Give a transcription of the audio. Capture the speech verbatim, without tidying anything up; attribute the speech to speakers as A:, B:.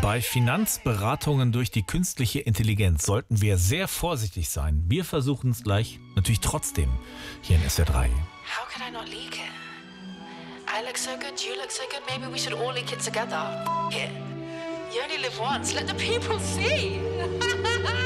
A: Bei Finanzberatungen durch die künstliche Intelligenz sollten wir sehr vorsichtig sein. Wir versuchen es gleich natürlich trotzdem hier in S W R drei.
B: How could I not leak it? I look so good, you look so good, maybe we should all leak it together. F- it. You only live once, let the people see.